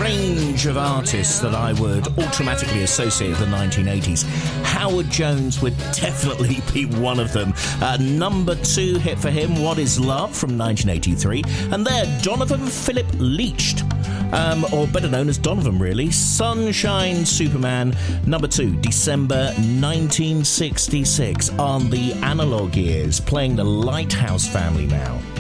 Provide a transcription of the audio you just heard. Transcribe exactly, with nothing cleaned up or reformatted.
range of artists that I would automatically associate with the nineteen eighties. Howard Jones would definitely be one of them. Uh, number two hit for him, What Is Love, from nineteen eighty-three. And there, Donovan Philip Leached, um, or better known as Donovan, really. Sunshine Superman, number two, December nineteen sixty-six, on the Analog Years, playing the Lighthouse Family now.